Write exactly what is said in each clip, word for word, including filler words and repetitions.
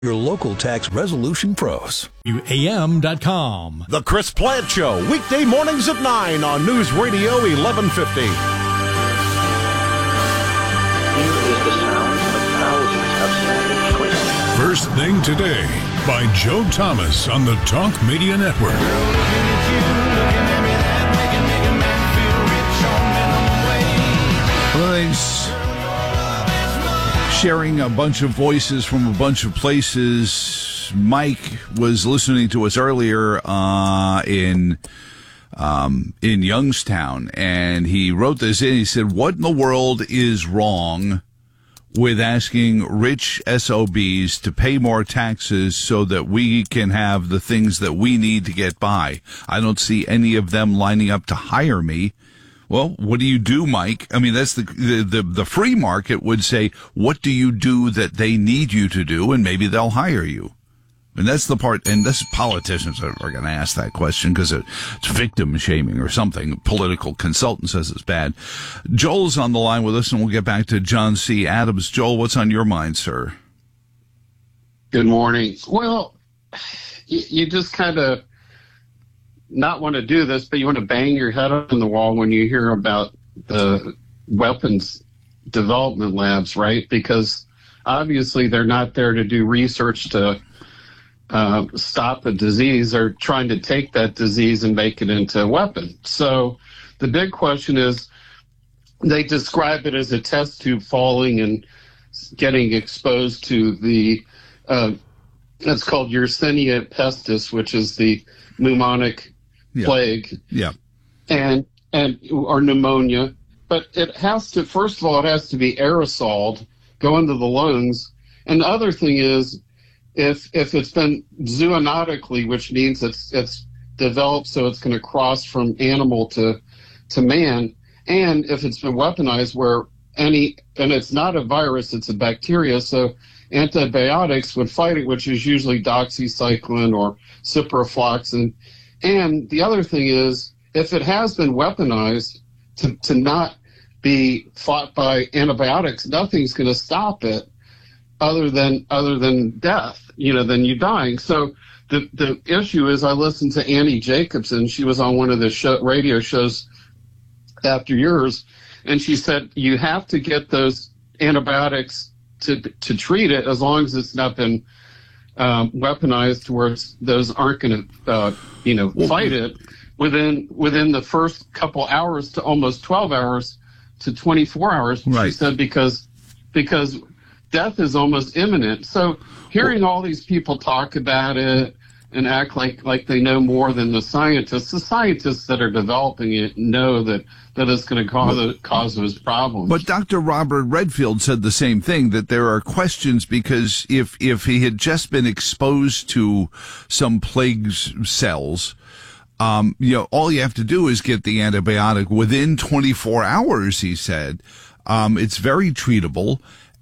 Your local tax resolution pros. U A M dot com. The Chris Plant Show, weekday mornings at nine on News Radio eleven fifty. Here is the sound of thousands of standing choices. First Thing Today by Joe Thomas on the Talk Media Network. Well, thanks. Sharing a bunch of voices from a bunch of places. Mike was listening to us earlier uh, in um, in Youngstown, and he wrote this in. He said, "What in the world is wrong with asking rich S O Bs to pay more taxes so that we can have the things that we need to get by? I don't see any of them lining up to hire me." Well, what do you do, Mike? I mean, that's the, the the the free market would say, what do you do that they need you to do, and maybe they'll hire you. And that's the part, and this politicians are, are going to ask that question because it's victim shaming or something. Political consultant says it's bad. Joel's on the line with us, and we'll get back to John C. Adams. Joel, what's on your mind, sir? Good morning. Well, you, you just kind of not want to do this, but you want to bang your head on the wall when you hear about the weapons development labs, right? Because obviously they're not there to do research to uh, stop a disease. They're trying to take that disease and make it into a weapon. So the big question is, they describe it as a test tube falling and getting exposed to the, uh, it's called Yersinia pestis, which is the pneumonic Yeah. plague, yeah, and and or pneumonia. But it has to, first of all, it has to be aerosoled, go into the lungs. And the other thing is, if if it's been zoonotically, which means it's it's developed so it's going to cross from animal to to man, and if it's been weaponized, where any and it's not a virus, it's a bacteria, so antibiotics would fight it, which is usually doxycycline or ciprofloxacin. And the other thing is, if it has been weaponized to, to not be fought by antibiotics, nothing's going to stop it other than other than death, you know, than you dying. So the the issue is, I listened to Annie Jacobson. She was on one of the show, radio shows after yours, and she said you have to get those antibiotics to to treat it as long as it's not been Um, weaponized to where those aren't going to, uh, you know, fight it within within the first couple hours to almost twelve hours to twenty-four hours. Right. She said because because death is almost imminent. So hearing all these people talk about it and act like, like they know more than the scientists, the scientists that are developing it know that, that it's going to cause, but, cause those problems. But Doctor Robert Redfield said the same thing, that there are questions because if, if he had just been exposed to some plague cells, um, you know, all you have to do is get the antibiotic within twenty-four hours, he said. Um, it's very treatable.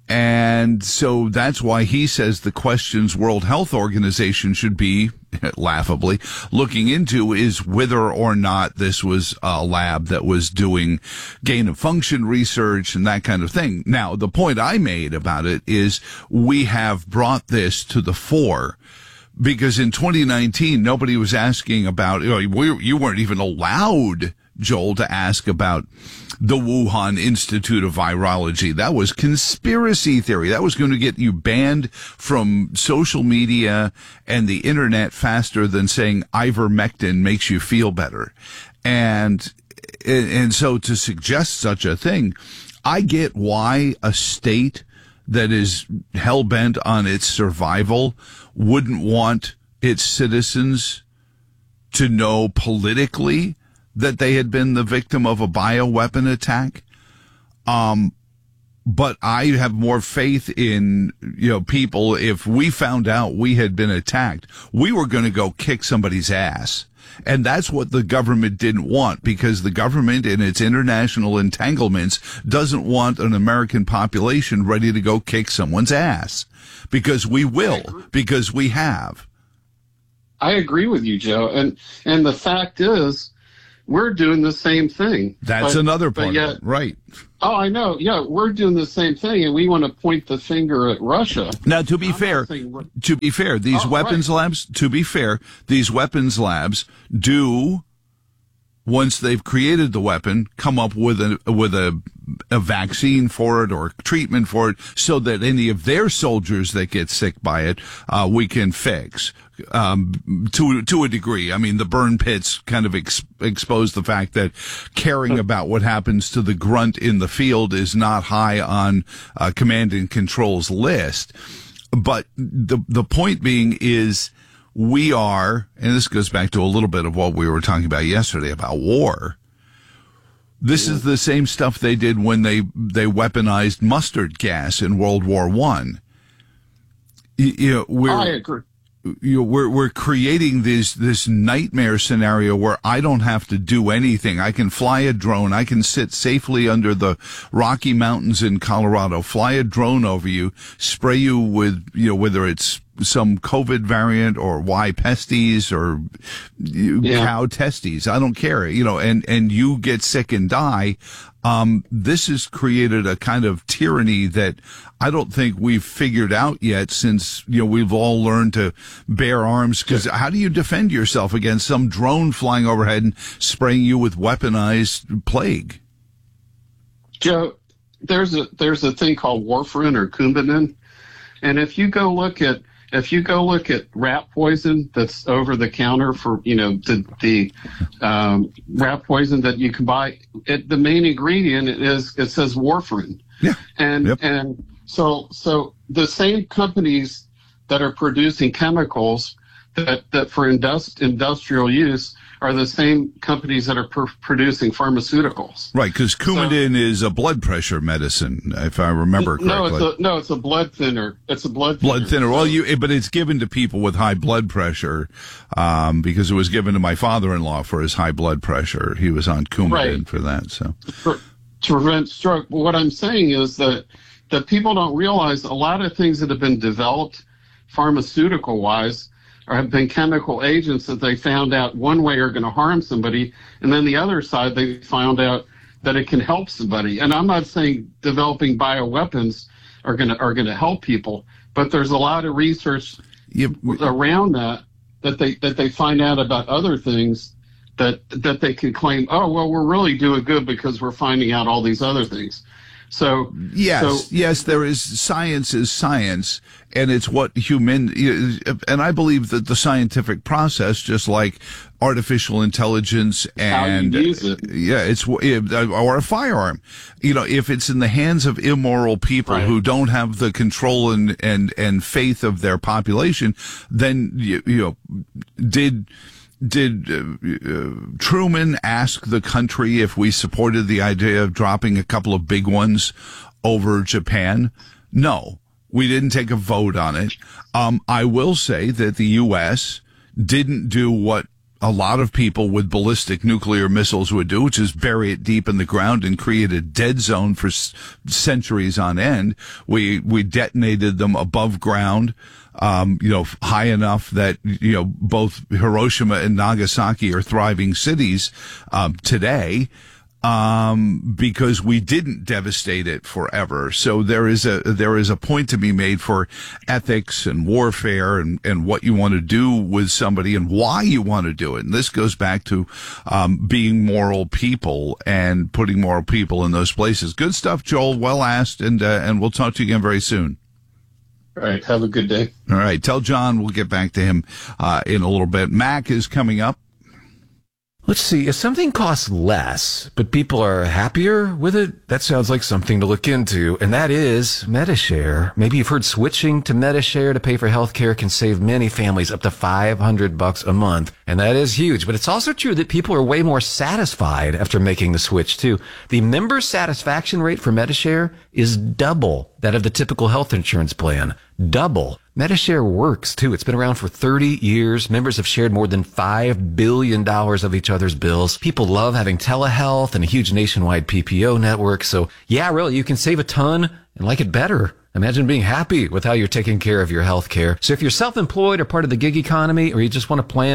And so that's why he says the questions World Health Organization should be, laughably, looking into is whether or not this was a lab that was doing gain of function research and that kind of thing. Now, the point I made about it is we have brought this to the fore because in twenty nineteen, nobody was asking about, you know, we, you weren't even allowed, Joel, to ask about the Wuhan Institute of Virology. That was conspiracy theory. That was going to get you banned from social media and the internet faster than saying ivermectin makes you feel better. And, and so to suggest such a thing, I get why a state that is hell-bent on its survival wouldn't want its citizens to know politically that they had been the victim of a bioweapon attack. Um, but I have more faith in, you know, people. If we found out we had been attacked, we were going to go kick somebody's ass. And that's what the government didn't want, because the government in its international entanglements doesn't want an American population ready to go kick someone's ass, because we will, because we have. I agree with you, Joe. And, and the fact is, we're doing the same thing. That's But- another but part yet- of it. Right. Oh, I know. Yeah, we're doing the same thing, and we want to point the finger at Russia. Now, to be I'm not fair, saying Ru- to be fair, these Oh, weapons right. labs, to be fair, these weapons labs do, once they've created the weapon, come up with a with a a vaccine for it or treatment for it, so that any of their soldiers that get sick by it, uh, we can fix um, to to a degree. I mean, the burn pits kind of ex- expose the fact that caring about what happens to the grunt in the field is not high on uh, command and control's list. But the the point being is, we are, and this goes back to a little bit of what we were talking about yesterday about war. This is the same stuff they did when they, they weaponized mustard gas in World War One. You, you know, we're, I agree. you know, we're, we're creating this, this nightmare scenario where I don't have to do anything. I can fly a drone. I can sit safely under the Rocky Mountains in Colorado, fly a drone over you, spray you with, you know, whether it's some COVID variant or Y pesties or Yeah. cow testes. I don't care, you know, and, and you get sick and die. Um, this has created a kind of tyranny that I don't think we've figured out yet, since, you know, we've all learned to bear arms. Cause how do you defend yourself against some drone flying overhead and spraying you with weaponized plague? Joe, there's a there's a thing called warfarin or Coumadin, and if you go look at if you go look at rat poison that's over the counter for, you know, the the um, rat poison that you can buy, it, the main ingredient is it says warfarin. Yeah. And Yep. and so so the same companies that are producing chemicals that that for indust, industrial use are the same companies that are pr- producing pharmaceuticals. Right. Cause Coumadin is a blood pressure medicine, if I remember correctly. No, it's a no, it's a blood thinner. It's a blood thinner. Blood thinner. Well, you, but it's given to people with high blood pressure, um, because it was given to my father-in-law for his high blood pressure. He was on Coumadin Right. for that. So, for, to prevent stroke. But what I'm saying is that that people don't realize a lot of things that have been developed pharmaceutical wise or have been chemical agents that they found out one way are going to harm somebody, and then the other side they found out that it can help somebody. And I'm not saying developing bioweapons are going to are going to help people, but there's a lot of research yeah, around that that they that they find out about other things that that they can claim, oh well, we're really doing good because we're finding out all these other things. So yes, so, yes, there is science is science, and it's what human, and I believe that the scientific process, just like artificial intelligence and how you use it. yeah, it's or a firearm. You know, if it's in the hands of immoral people Right. who don't have the control and and and faith of their population, then you, you know, did. Did uh, uh, Truman ask the country if we supported the idea of dropping a couple of big ones over Japan? No, we didn't take a vote on it. Um, I will say that the U S didn't do what a lot of people with ballistic nuclear missiles would do, which is bury it deep in the ground and create a dead zone for s- centuries on end. We, we detonated them above ground, um, you know, high enough that, you know, both Hiroshima and Nagasaki are thriving cities, um, today. Um, because we didn't devastate it forever. So there is a, there is a point to be made for ethics and warfare and, and what you want to do with somebody and why you want to do it. And this goes back to, um, being moral people and putting moral people in those places. Good stuff, Joel. Well asked. And, uh, and we'll talk to you again very soon. All right. Have a good day. All right. Tell John we'll get back to him, uh, in a little bit. Mac is coming up. Let's see, if something costs less, but people are happier with it, that sounds like something to look into, and that is Medi-Share. Maybe you've heard switching to Medi-Share to pay for healthcare can save many families up to five hundred bucks a month, and that is huge. But it's also true that people are way more satisfied after making the switch, too. The member satisfaction rate for Medi-Share is double that of the typical health insurance plan. Double. Medi-Share works, too. It's been around for thirty years. Members have shared more than five billion dollars of each other's bills. People love having telehealth and a huge nationwide P P O network. So, yeah, really, you can save a ton and like it better. Imagine being happy with how you're taking care of your health care. So if you're self-employed or part of the gig economy, or you just want to plan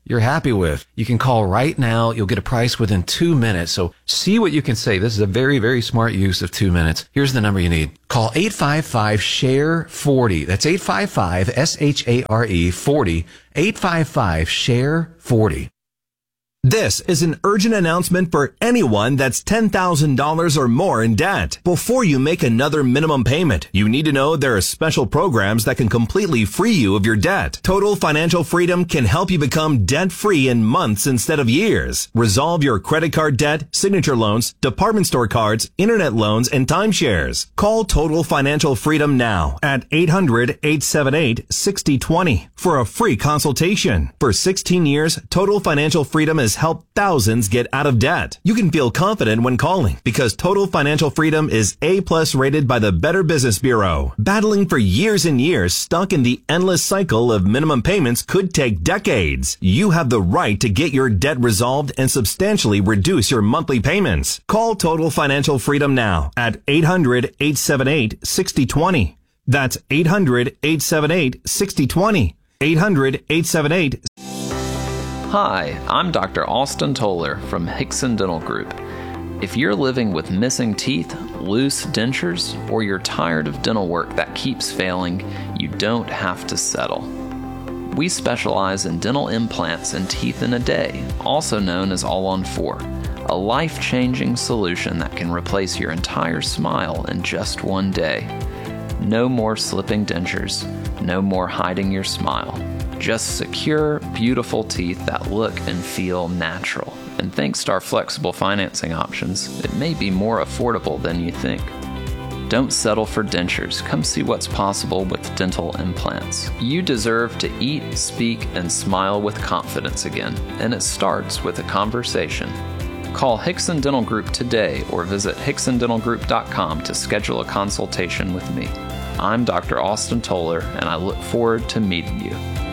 you're happy with. You can call right now. You'll get a price within two minutes. So see what you can save. This is a very, very smart use of two minutes. Here's the number you need. Call eight five five, S H A R E, forty. That's eight five five, S H A R E, forty. eight five five, S H A R E, forty. This is an urgent announcement for anyone that's ten thousand dollars or more in debt. Before you make another minimum payment, you need to know there are special programs that can completely free you of your debt. Total Financial Freedom can help you become debt-free in months instead of years. Resolve your credit card debt, signature loans, department store cards, internet loans, and timeshares. Call Total Financial Freedom now at eight hundred, eight seven eight, six zero two zero for a free consultation. For sixteen years, Total Financial Freedom has helped thousands get out of debt. You can feel confident when calling because Total Financial Freedom is A plus rated by the Better Business Bureau. Battling for years and years stuck in the endless cycle of minimum payments could take decades. You have the right to get your debt resolved and substantially reduce your monthly payments. Call Total Financial Freedom now at eight hundred, eight seven eight, six zero two zero. That's eight hundred, eight seven eight, six zero two zero. eight hundred, eight seven eight. Hi, I'm Doctor Austin Toller from Hickson Dental Group. If you're living with missing teeth, loose dentures, or you're tired of dental work that keeps failing, you don't have to settle. We specialize in dental implants and teeth in a day, also known as All on Four, a life-changing solution that can replace your entire smile in just one day. No more slipping dentures, no more hiding your smile. Just secure, beautiful teeth that look and feel natural. And thanks to our flexible financing options, it may be more affordable than you think. Don't settle for dentures. Come see what's possible with dental implants. You deserve to eat, speak, and smile with confidence again, and it starts with a conversation. Call Hickson Dental Group today or visit hickson dental group dot com to schedule a consultation with me. I'm Doctor Austin Toller, and I look forward to meeting you.